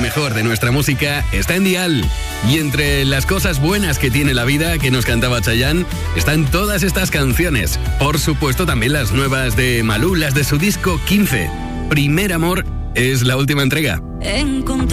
mejor de nuestra música está en Dial. Y entre las cosas buenas que tiene la vida, que nos cantaba Chayanne, están todas estas canciones. Por supuesto, también las nuevas de Malú, las de su disco 15. Primer Amor es la última entrega.